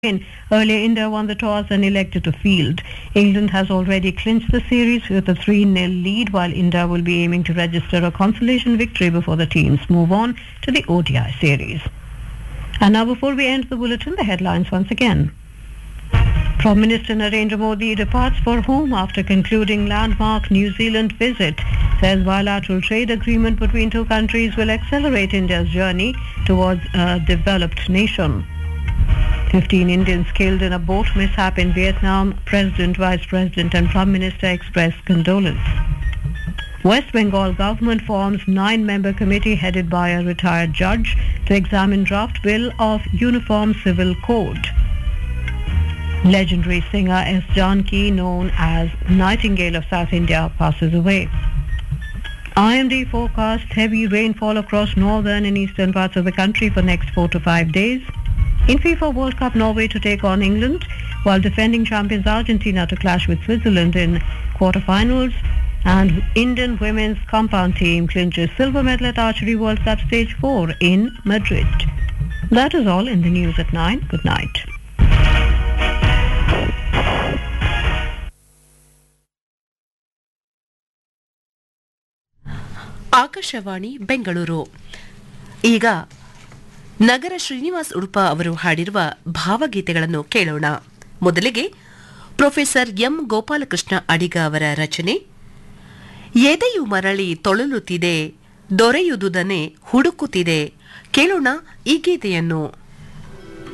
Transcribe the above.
Earlier, India won the toss and elected to field. England has already clinched the series with a 3-0 lead, while India will be aiming to register a consolation victory before the teams move on to the ODI series. And now, before we end the bulletin, the headlines once again. Prime Minister Narendra Modi departs for home after concluding landmark New Zealand visit. Says bilateral trade agreement between two countries will accelerate India's journey towards a developed nation. 15 Indians killed in a boat mishap in Vietnam. President, Vice President and Prime Minister express condolence. West Bengal government forms 9-member committee headed by a retired judge to examine draft bill of Uniform Civil Code. Legendary singer S. Janki, known as Nightingale of South India, passes away. IMD forecast heavy rainfall across northern and eastern parts of the country for next 4 to 5 days. In FIFA World Cup, Norway to take on England, while defending champions Argentina to clash with Switzerland in quarterfinals. And Indian women's compound team clinches silver medal at Archery World Cup Stage 4 in Madrid. That is all in the news at 9. Good night. Akashvani Bengaluru. ಈಗ ನಗರ ಶ್ರೀನಿವಾಸ್ ಉಡುಪ ಅವರು ಹಾಡಿರುವ ಭಾವಗೀತೆಗಳನ್ನು ಕೇಳೋಣ. ಮೊದಲಿಗೆ professor M Gopalakrishna ಅಡಿಗ ಅವರ ರಚನೆ. ಎದೆಯು ಮರಳಿ ತೊಳಲುತ್ತಿದೆ, ದೊರೆಯುವುದನ್ನೇ ಹುಡುಕುತ್ತಿದೆ. ಕೇಳೋಣ ಈ ಗೀತೆಯನ್ನು.